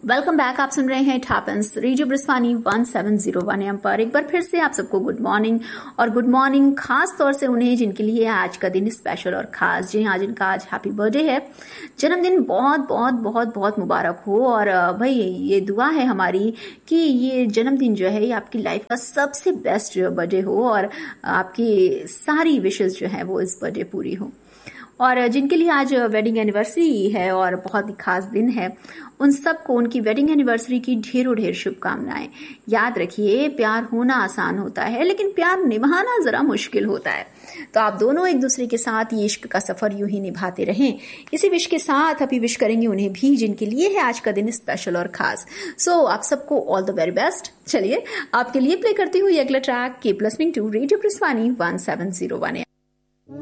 Welcome back. आप सुन रहे हैं इट हैपेंस रेडियो ब्रिस्वानी 1701 एम पर। एक बार फिर से आप सबको गुड मॉर्निंग। और गुड मॉर्निंग खास तौर से उन्हें जिनके लिए आज का दिन स्पेशल और खास, जी हाँ, जिनका आज हैप्पी बर्थडे है, जन्मदिन बहुत बहुत बहुत बहुत मुबारक हो। और भाई ये दुआ है हमारी कि ये जन्मदिन जो है ये आपकी लाइफ का सबसे बेस्ट बर्थडे हो और आपकी सारी विशेष जो है वो इस बर्थडे पूरी हो। और जिनके लिए आज वेडिंग एनिवर्सरी है और बहुत ही खास दिन है, उन सबको उनकी वेडिंग एनिवर्सरी की ढेरों ढेर शुभकामनाएं। याद रखिए, प्यार होना आसान होता है लेकिन प्यार निभाना जरा मुश्किल होता है। तो आप दोनों एक दूसरे के साथ ये इश्क का सफर यूं ही निभाते रहें। इसी विश के साथ अभी विश करेंगे उन्हें भी जिनके लिए है आज का दिन स्पेशल और खास। सो आप सबको ऑल द वेरी बेस्ट। चलिए आपके लिए प्ले करती हुई अगला track keep listening to radio ब्रिस्वानी 1701।